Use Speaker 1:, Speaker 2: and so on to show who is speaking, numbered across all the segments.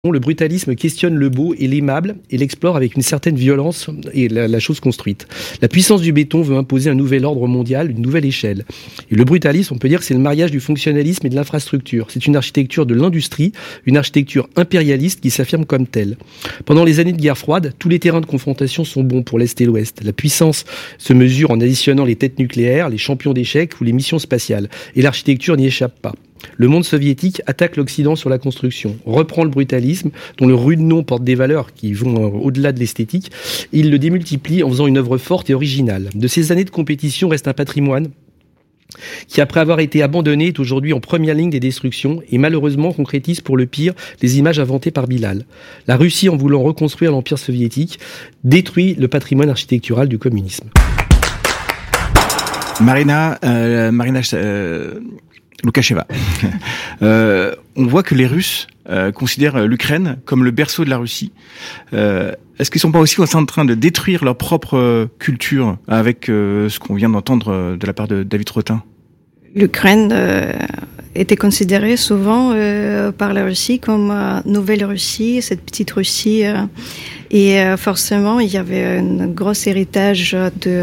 Speaker 1: Le brutalisme questionne le beau et l'aimable et l'explore avec une certaine violence et la chose construite. La puissance du béton veut imposer un nouvel ordre mondial, une nouvelle échelle. Et le brutalisme, on peut dire que c'est le mariage du fonctionnalisme et de l'infrastructure. C'est une architecture de l'industrie, une architecture impérialiste qui s'affirme comme telle. Pendant les années de guerre froide, tous les terrains de confrontation sont bons pour l'Est et l'Ouest. La puissance se mesure en additionnant les têtes nucléaires, les champions d'échecs ou les missions spatiales. Et l'architecture n'y échappe pas. Le monde soviétique attaque l'Occident sur la construction, reprend le brutalisme, dont le rude nom porte des valeurs qui vont au-delà de l'esthétique, et il le démultiplie en faisant une œuvre forte et originale. De ces années de compétition reste un patrimoine qui, après avoir été abandonné, est aujourd'hui en première ligne des destructions et malheureusement concrétise pour le pire les images inventées par Bilal. La Russie, en voulant reconstruire l'Empire soviétique, détruit le patrimoine architectural du communisme.
Speaker 2: Marina Loukacheva. On voit que les Russes considèrent l'Ukraine comme le berceau de la Russie. Est-ce qu'ils sont pas aussi en train de détruire leur propre culture avec ce qu'on vient d'entendre de la part de David Rotin?
Speaker 3: L'Ukraine était considérée souvent par la Russie comme Nouvelle Russie, cette petite Russie. Et forcément, il y avait un gros héritage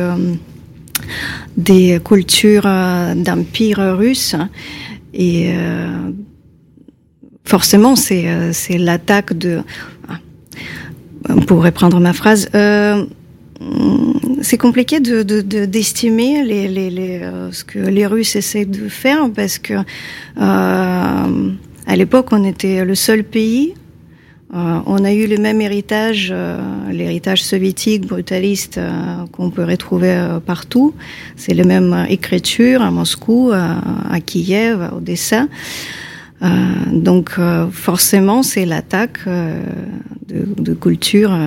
Speaker 3: des cultures d'empire russe et forcément c'est l'attaque de, pour reprendre ma phrase, c'est compliqué d'estimer ce que les Russes essaient de faire parce que à l'époque on était le seul pays. On a eu le même héritage, l'héritage soviétique, brutaliste, qu'on peut retrouver partout. C'est la même écriture à Moscou, à Kiev, à Odessa. Donc forcément, c'est l'attaque de culture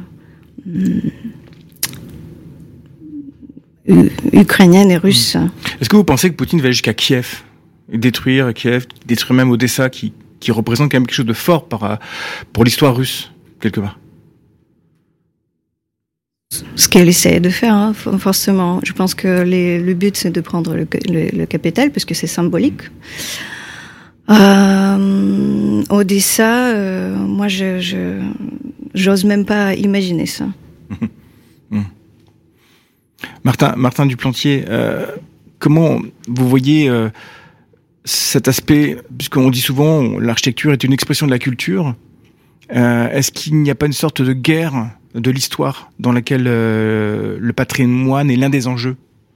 Speaker 3: ukrainienne et russe.
Speaker 2: Est-ce que vous pensez que Poutine va aller jusqu'à Kiev, détruire même Odessa, qui représente quand même quelque chose de fort pour l'histoire russe, quelque part?
Speaker 3: Ce qu'elle essaie de faire, forcément. Je pense que le but, c'est de prendre le capital, puisque c'est symbolique. Odessa, moi, j'ose même pas imaginer ça.
Speaker 2: Martin Duplantier, comment vous voyez cet aspect, puisqu'on dit souvent l'architecture est une expression de la culture, est-ce qu'il n'y a pas une sorte de guerre de l'histoire dans laquelle le patrimoine est l'un des enjeux?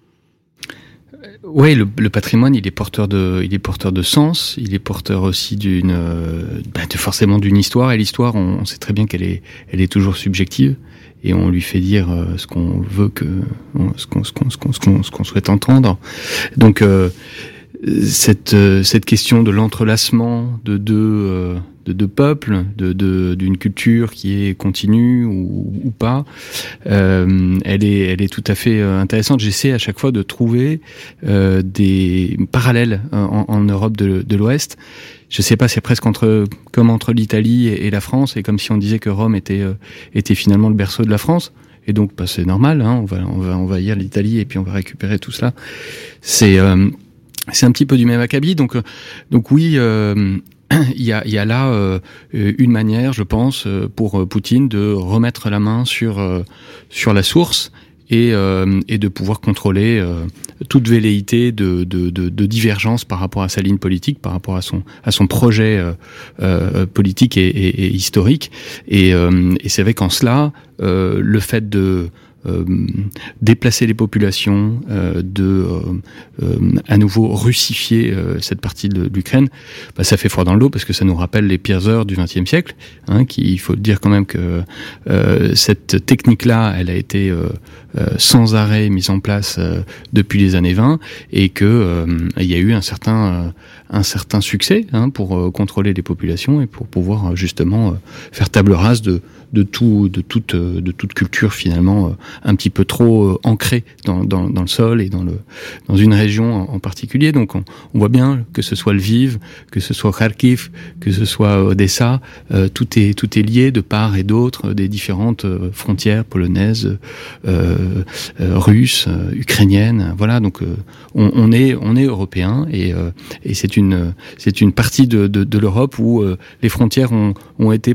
Speaker 4: Oui, le patrimoine, il est porteur de sens, il est porteur aussi forcément d'une histoire, et l'histoire, on sait très bien qu'elle est toujours subjective, et on lui fait dire ce qu'on veut ce qu'on souhaite entendre. Donc, cette question de l'entrelacement de deux peuples, d'une culture qui est continue ou pas, elle est tout à fait intéressante. J'essaie à chaque fois de trouver des parallèles en Europe de l'Ouest. Je sais pas, c'est presque comme entre l'Italie et la France, et comme si on disait que Rome était finalement le berceau de la France. Et donc, c'est normal, hein, on va envahir l'Italie et puis on va récupérer tout cela. C'est un petit peu du même acabit. Donc oui, il y a là une manière, je pense, pour Poutine de remettre la main sur la source et de pouvoir contrôler toute velléité de divergence par rapport à sa ligne politique, par rapport à son projet politique et historique. Et c'est vrai qu'en cela, le fait de déplacer les populations, à nouveau russifier cette partie de l'Ukraine, ça fait froid dans le dos parce que ça nous rappelle les pires heures du XXe siècle. Il faut dire quand même que cette technique-là, elle a été sans arrêt mise en place depuis les années 20 et que il y a eu un certain succès pour contrôler les populations et pour pouvoir justement faire table rase de toute culture finalement un petit peu trop ancrées dans le sol et dans une région en particulier. Donc on voit bien que ce soit Lviv, que ce soit Kharkiv, que ce soit Odessa, tout est lié de part et d'autre des différentes frontières polonaises, russes, ukrainiennes. Voilà, donc on est européen et c'est une partie de l'Europe où les frontières ont été